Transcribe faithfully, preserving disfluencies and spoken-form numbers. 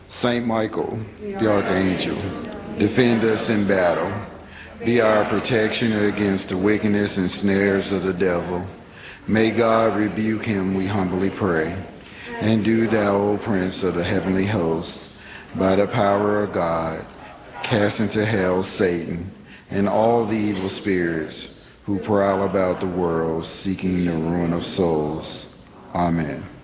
Saint Michael, the Archangel, defend us in battle. Be our protection against the wickedness and snares of the devil. May God rebuke him, we humbly pray. And do thou, O Prince of the heavenly host, by the power of God, cast into hell Satan and all the evil spirits who prowl about the world seeking the ruin of souls. Amen.